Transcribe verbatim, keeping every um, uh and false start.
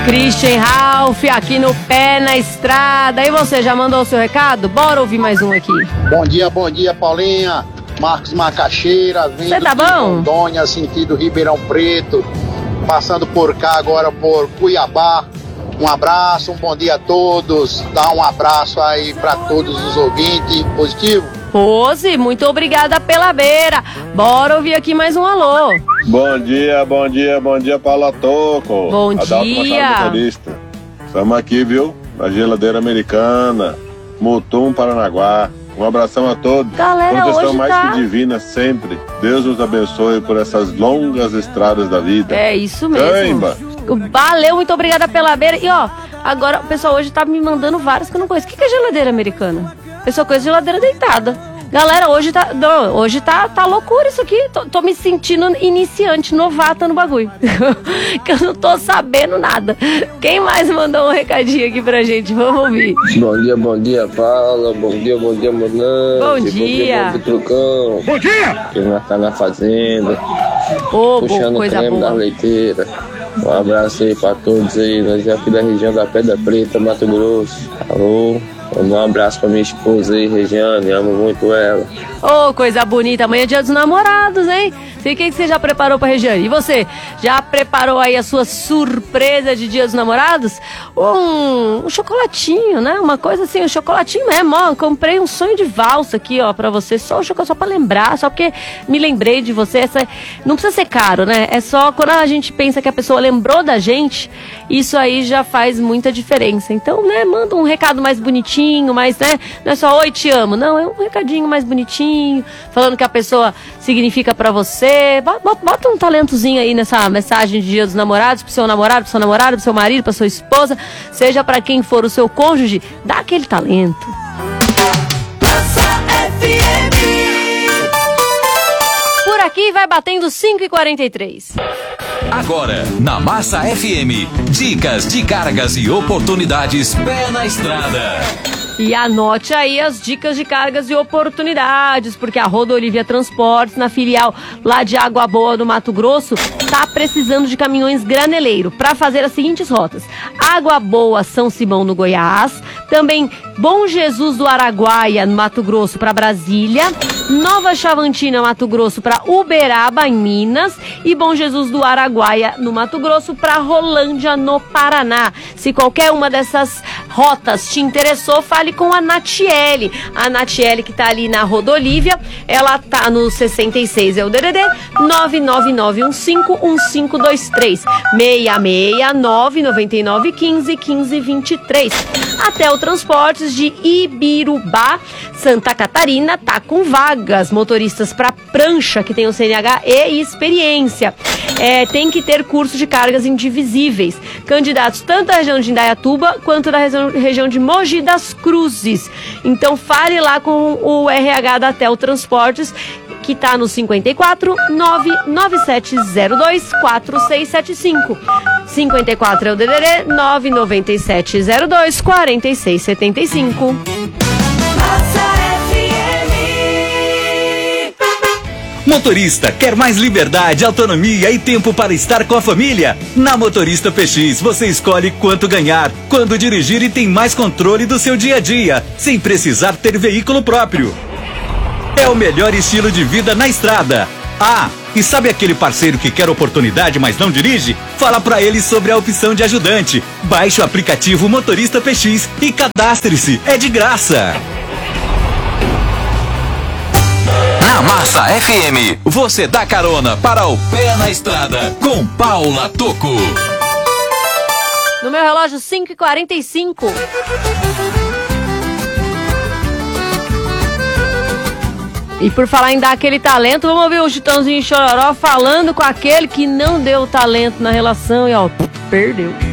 Christian Ralph aqui no Pé na Estrada. E você, já mandou o seu recado? Bora ouvir mais um aqui. Bom dia, bom dia, Paulinha. Marcos Macaxeira, vindo Você tá de bom? Rondônia, sentido Ribeirão Preto, passando por cá agora por Cuiabá. Um abraço, um bom dia a todos. Dá um abraço aí para todos os ouvintes. Positivo? Pose, muito obrigada pela beira. Bora ouvir aqui mais um alô. Bom dia, bom dia, bom dia, Paula Toco. Bom Adalto dia. Machado, motorista. Estamos aqui, viu? Na geladeira americana, Mutum, Paranaguá. Um abração a todos. Galera, Proteção hoje mais tá... que divina sempre. Deus nos abençoe por essas longas estradas da vida. É isso mesmo. Caimba. Valeu, muito obrigada pela beira. E ó, agora o pessoal hoje tá me mandando várias que eu não conheço. O que que é geladeira americana? Eu só conheço geladeira deitada. Galera, hoje tá, não, hoje tá, tá loucura isso aqui. Tô, tô me sentindo iniciante, novata no bagulho. Que eu não tô sabendo nada. Quem mais mandou um recadinho aqui pra gente? Vamos ouvir. Bom dia, bom dia, Paula. Bom dia, bom dia, Monante. Bom dia. Bom dia, Trucão. Bom dia. Que nós tá na fazenda. Ô, puxando oh, o coisa creme boa. da leiteira. Um abraço aí pra todos aí. Nós aqui da região da Pedra Preta, Mato Grosso. Alô. Um abraço pra minha esposa aí, Regiane, amo muito ela. Ô, oh, coisa bonita, amanhã é dia dos namorados, hein? Sei o que você já preparou pra Regiane. E você, já preparou aí a sua surpresa de dia dos namorados? Um, um chocolatinho, né? Uma coisa assim, um chocolatinho mesmo, ó. Comprei um sonho de valsa aqui, ó, pra você. Só o chocolate, só pra lembrar, só porque me lembrei de você. Essa, não precisa ser caro, né? É só quando a gente pensa que a pessoa lembrou da gente, isso aí já faz muita diferença. Então, né, manda um recado mais bonitinho, mais, né? Não é só oi, te amo. Não, é um recadinho mais bonitinho, falando que a pessoa significa pra você. Bota, bota um talentozinho aí nessa mensagem de dia dos namorados, pro seu namorado, pro seu namorado, pro seu marido, pra sua esposa, seja pra quem for o seu cônjuge, dá aquele talento. Por aqui vai batendo cinco e quarenta e três. Agora, na Massa F M, dicas de cargas e oportunidades pé na estrada. E anote aí as dicas de cargas e oportunidades, porque a Rodolívia Transportes, na filial lá de Água Boa do Mato Grosso, tá precisando de caminhões graneleiro para fazer as seguintes rotas: Água Boa, São Simão, no Goiás, também Bom Jesus do Araguaia, no Mato Grosso, para Brasília, Nova Chavantina, Mato Grosso, para Uberaba, em Minas, e Bom Jesus do Araguaia, no Mato Grosso, para Rolândia, no Paraná. Se qualquer uma dessas rotas te interessou, fale com a Natiele. A Natiele, que tá ali na Rodolívia, ela tá no sessenta e seis, é o D D D nove nove nove um cinco um cinco dois três, seis seis nove nove nove um cinco um cinco dois três. Até o Transportes de Ibirubá, Santa Catarina, tá com vagas. Motoristas para prancha, que tem o C N H e experiência. É, tem que ter curso de cargas indivisíveis. Candidatos tanto da região de Indaiatuba quanto da região, região de Mogi das Cruzes. Então fale lá com o R H da Tel Transportes, que tá no cinquenta e quatro, nove nove sete zero dois, quatro seis sete cinco. cinquenta e quatro é o D D D nove nove sete zero dois, quatro seis sete cinco. Motorista, quer mais liberdade, autonomia e tempo para estar com a família? Na Motorista P X, você escolhe quanto ganhar, quando dirigir e tem mais controle do seu dia a dia, sem precisar ter veículo próprio. É o melhor estilo de vida na estrada. Ah, e sabe aquele parceiro que quer oportunidade, mas não dirige? Fala pra ele sobre a opção de ajudante. Baixe o aplicativo Motorista P X e cadastre-se. É de graça. Na Massa F M, você dá carona para o Pé na Estrada com Paula Toco. No meu relógio, cinco e quarenta e cinco. E por falar em dar aquele talento, vamos ouvir o Chitãozinho e Chororó falando com aquele que não deu talento na relação e ó, perdeu.